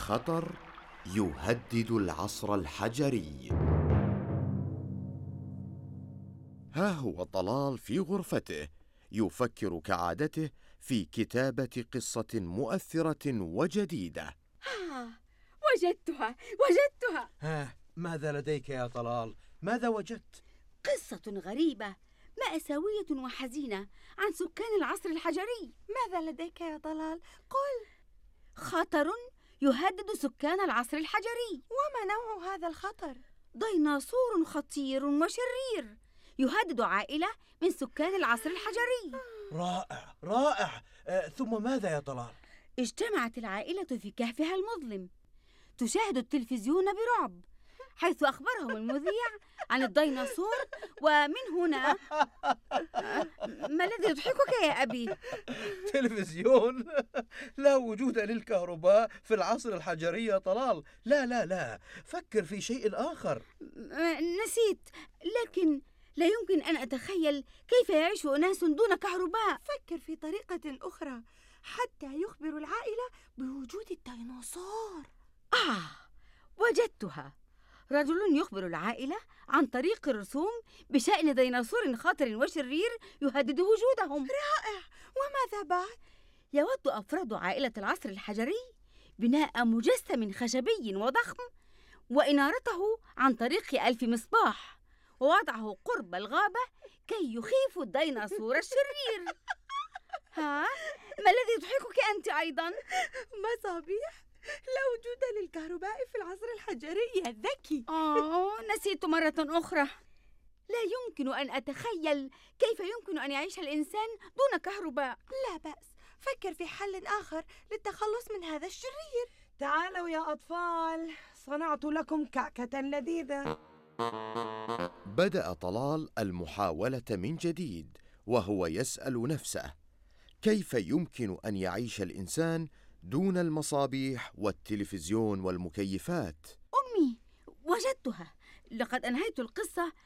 خطر يهدد العصر الحجري. ها هو طلال في غرفته يفكر كعادته في كتابة قصة مؤثرة وجديدة. وجدتها. ماذا لديك يا طلال؟ ماذا وجدت؟ قصة غريبة مأساوية وحزينة عن سكان العصر الحجري. ماذا لديك يا طلال؟ قل. خطر يهدد سكان العصر الحجري. وما نوع هذا الخطر؟ ديناصور خطير وشرير يهدد عائلة من سكان العصر الحجري. رائع. ثم ماذا يا طلال؟ اجتمعت العائلة في كهفها المظلم تشاهد التلفزيون برعب، حيث أخبرهم المذيع عن الديناصور. ومن هنا ما الذي يضحكك يا أبي؟ تلفزيون؟ لا وجود للكهرباء في العصر الحجري يا طلال. لا، فكر في شيء آخر. نسيت، لكن لا يمكن أن أتخيل كيف يعيش أناس دون كهرباء. فكر في طريقة أخرى حتى يخبر العائلة بوجود الديناصور. وجدتها. رجل يخبر العائلة عن طريق الرسوم بشأن ديناصور خطر وشرير يهدد وجودهم. رائع. وماذا بعد؟ يود أفراد عائلة العصر الحجري بناء مجسم خشبي وضخم وإنارته عن طريق 1000 مصباح، ووضعه قرب الغابة كي يخيف الديناصور الشرير. ما الذي يضحكك أنت أيضا؟ مصابيح؟ لا وجود للكهرباء في العصر الحجري يا ذكي. نسيت مرة أخرى. لا يمكن أن أتخيل كيف يمكن أن يعيش الإنسان دون كهرباء. لا بأس، فكر في حل آخر للتخلص من هذا الشرير. تعالوا يا أطفال، صنعت لكم كعكة لذيذة. بدأ طلال المحاولة من جديد وهو يسأل نفسه: كيف يمكن أن يعيش الإنسان دون المصابيح والتلفزيون والمكيفات؟ أمي، وجدتها. لقد أنهيت القصة